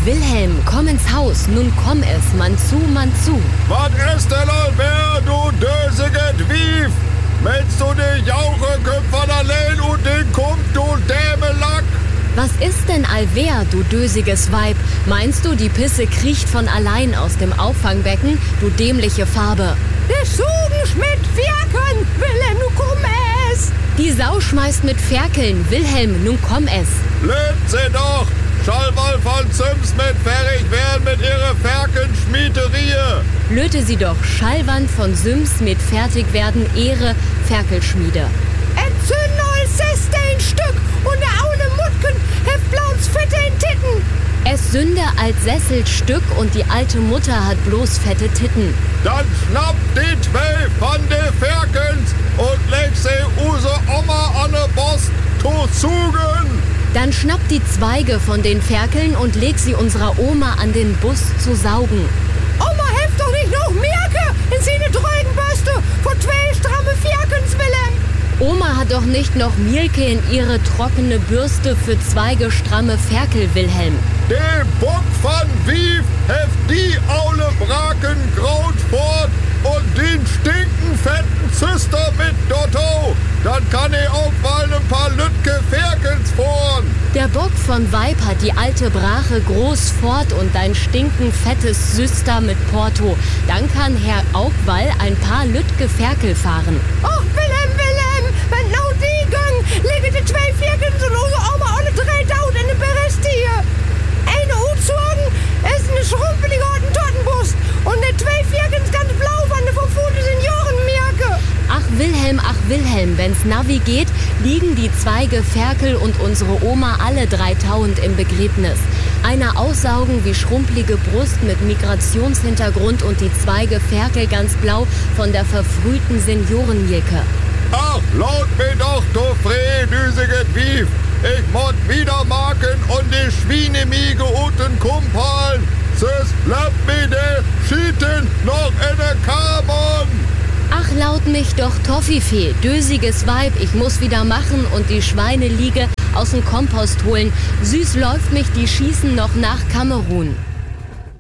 Wilhelm, komm ins Haus, nun komm es, man zu. Was ist denn allwer, du dösiget Wief? Meinst du die Jauche Köpfer allein und den Kump, du Dämelack? Was ist denn allwer, du dösiges Weib? Meinst du, die Pisse kriecht von allein aus dem Auffangbecken, du dämliche Farbe? Der Sugen mit Ferkeln, Wilhelm, nun komm es! Die Sau schmeißt mit Ferkeln, Wilhelm, nun komm es! Lebt sie doch! Schallwall von Sims mit fertig werden mit ihrer Ferkelschmiederie! Löte sie doch, Schallwand von Sims mit fertig werden ihre Ferkelschmiede. Entzünd neues Sesteinstück und der Aule Mutken heft blaues Fette in Titten. Es sünde als Sesselstück und die alte Mutter hat bloß fette Titten. Dann schnappt die 12 von de Ferkens und leg sie use Oma an de Bost to zugen. Dann schnappt die Zweige von den Ferkeln und leg sie unserer Oma an den Bus zu saugen. Oma heft doch nicht noch Merke in seine Treugenbürste von 2 stramme Ferkens, Wilhelm. Oma hat doch nicht noch Mielke in ihre trockene Bürste für 2 stramme Ferkel, Wilhelm. De Bock von Wief heft die Aule Braken graut fort und den stinken fetten Züster mit Dotto. Dann kann auch mal ein paar Lütke Ferkens vorn. Der Bock von Weib hat die alte Brache groß fort und dein stinken fettes Süster mit Porto. Dann kann Herr Augwall ein paar Lütke Ferkel fahren. Och, Wilhelm, wenn nou die gang, lege die 2 Ferkens und unsere Oma alle 3 Daut in den Berest hier. Eine Utzogen ist eine schrumpelige Hottentottenbrust und die 2 Ferkens ganz blau von der verfute Seniorenmerke. Ach Wilhelm, wenn's Navi geht, liegen die Zweige Ferkel und unsere Oma alle 3 tauend im Begräbnis. Einer aussaugen wie schrumpelige Brust mit Migrationshintergrund und die Zweige Ferkel ganz blau von der verfrühten Seniorenmilke. Ach, laut mir doch, du düsiget Wief. Ich mod wieder marken und die Schweinemiege unten kumpeln. Sis bleibt mir de Schieten noch in der Carbon. Ach, laut mich doch Toffifee, dösiges Weib, ich muss wieder machen und die Schweineliege aus dem Kompost holen. Süß läuft mich, die schießen noch nach Kamerun.